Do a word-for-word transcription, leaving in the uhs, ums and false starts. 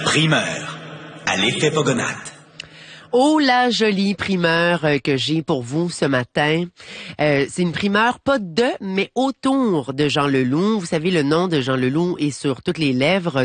primeur à l'effet Pogonatte. Oh, la jolie primeur euh, que j'ai pour vous ce matin. Euh, c'est une primeur pas de, mais autour de Jean Leloup. Vous savez, le nom de Jean Leloup est sur toutes les lèvres